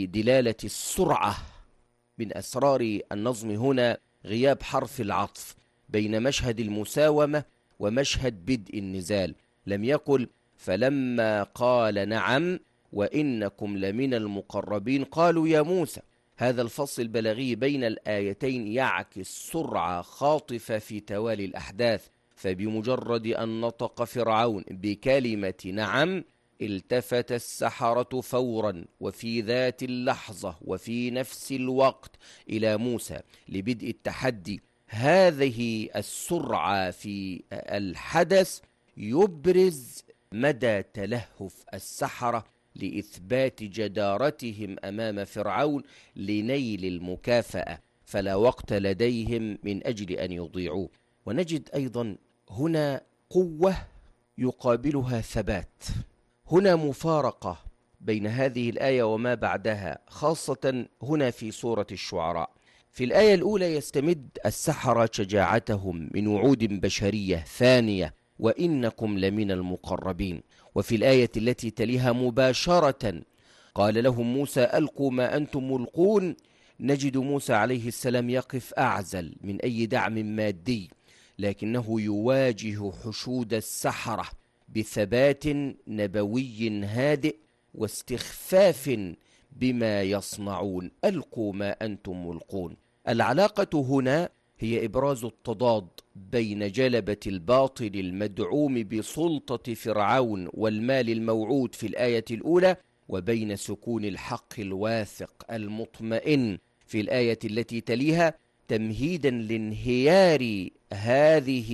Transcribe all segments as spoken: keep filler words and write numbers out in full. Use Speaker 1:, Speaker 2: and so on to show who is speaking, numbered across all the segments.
Speaker 1: دلالة السرعة. من أسرار النظم هنا غياب حرف العطف بين مشهد المساومة ومشهد بدء النزال. لم يقل فلما قال نعم وإنكم لمن المقربين قالوا يا موسى. هذا الفصل البلاغي بين الآيتين يعكس سرعة خاطفة في توالي الأحداث، فبمجرد أن نطق فرعون بكلمة نعم التفت السحرة فورا وفي ذات اللحظة وفي نفس الوقت إلى موسى لبدء التحدي. هذه السرعة في الحدث يبرز مدى تلهف السحرة لإثبات جدارتهم أمام فرعون لنيل المكافأة، فلا وقت لديهم من أجل أن يضيعوه. ونجد أيضا هنا قوة يقابلها ثبات. هنا مفارقة بين هذه الآية وما بعدها، خاصة هنا في سورة الشعراء. في الآية الأولى يستمد السحرة شجاعتهم من وعود بشرية ثانية وإنكم لمن المقربين. وفي الآية التي تليها مباشرة قال لهم موسى ألقوا ما أنتم ملقون. نجد موسى عليه السلام يقف أعزل من أي دعم مادي، لكنه يواجه حشود السحرة بثبات نبوي هادئ واستخفاف بما يصنعون. ألقوا ما أنتم ملقون. العلاقة هنا هي إبراز التضاد بين جلبة الباطل المدعوم بسلطة فرعون والمال الموعود في الآية الأولى وبين سكون الحق الواثق المطمئن في الآية التي تليها، تمهيدا لانهيار هذه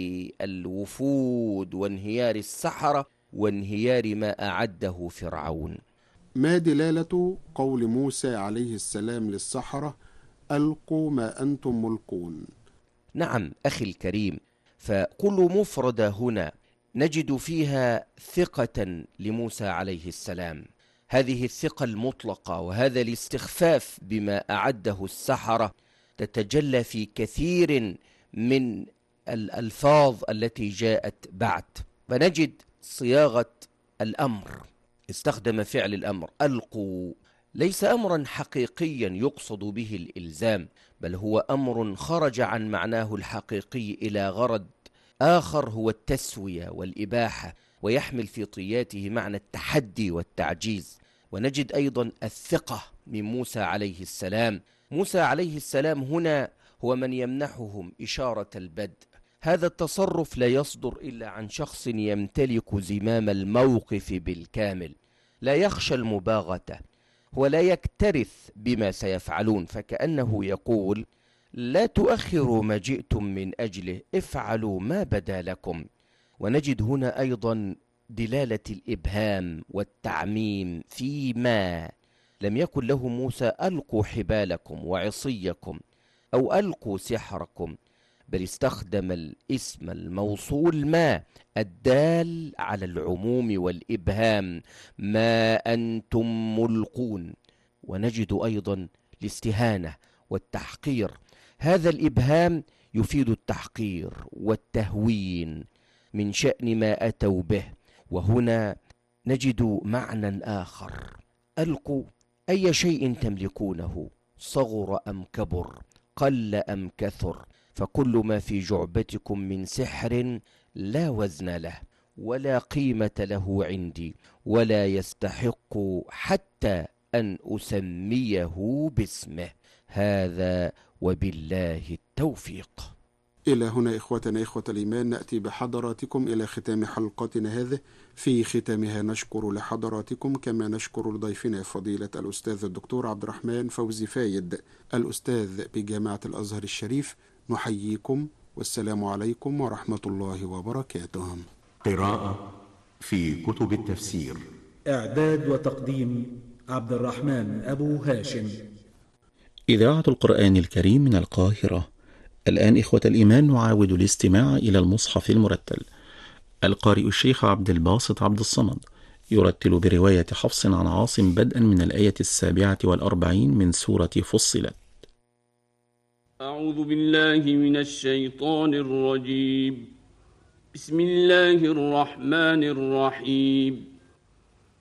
Speaker 1: الوفود وانهيار السحرة وانهيار ما أعده فرعون.
Speaker 2: ما دلالة قول موسى عليه السلام للسحرة ألقوا ما أنتم ملقون؟
Speaker 1: نعم أخي الكريم، فكل مفردة هنا نجد فيها ثقة لموسى عليه السلام. هذه الثقة المطلقة وهذا الاستخفاف بما أعده السحرة تتجلى في كثير من الألفاظ التي جاءت بعد. فنجد صياغة الأمر، استخدم فعل الأمر ألقوا، ليس أمرا حقيقيا يقصد به الإلزام، بل هو أمر خرج عن معناه الحقيقي إلى غرض آخر هو التسوية والإباحة، ويحمل في طياته معنى التحدي والتعجيز. ونجد أيضا الثقة من موسى عليه السلام. موسى عليه السلام هنا هو من يمنحهم إشارة البدء. هذا التصرف لا يصدر إلا عن شخص يمتلك زمام الموقف بالكامل، لا يخشى المباغتة ولا يكترث بما سيفعلون، فكأنه يقول لا تؤخروا ما جئتم من أجله، افعلوا ما بدا لكم. ونجد هنا أيضا دلالة الإبهام والتعميم فيما لم يكن له موسى ألقوا حبالكم وعصيكم أو ألقوا سحركم، بل استخدم الاسم الموصول ما الدال على العموم والإبهام، ما أنتم ملقون. ونجد أيضا الاستهانة والتحقير. هذا الإبهام يفيد التحقير والتهوين من شأن ما أتوا به. وهنا نجد معنى آخر، ألقوا أي شيء تملكونه صغر أم كبر، قل أم كثر، فكل ما في جعبتكم من سحر لا وزن له ولا قيمة له عندي ولا يستحق حتى أن أسميه باسمه. هذا وبالله التوفيق.
Speaker 2: إلى هنا إخوتنا إخوة الإيمان نأتي بحضراتكم إلى ختام حلقتنا هذه. في ختامها نشكر لحضراتكم كما نشكر لضيفنا فضيلة الأستاذ الدكتور عبد الرحمن فوزي فايد الأستاذ بجامعة الأزهر الشريف. نحييكم والسلام عليكم ورحمة الله وبركاته.
Speaker 3: قراءة في كتب التفسير،
Speaker 4: إعداد وتقديم عبد الرحمن أبو هاشم.
Speaker 5: إذاعة القرآن الكريم من القاهرة. الآن إخوة الإيمان نعاود الاستماع إلى المصحف المرتل. القارئ الشيخ عبد الباسط عبد الصمد يرتل برواية حفص عن عاصم بدءا من الآية السابعة والأربعين من سورة فصلت.
Speaker 6: أعوذ بالله من الشيطان الرجيم. بسم الله الرحمن الرحيم.